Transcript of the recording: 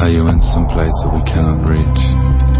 Are you in some place that we cannot reach?